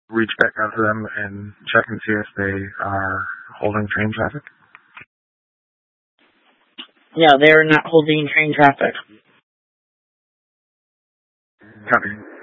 reach back out to them and check and see if they are holding train traffic? Yeah, they're not holding train traffic. Copy.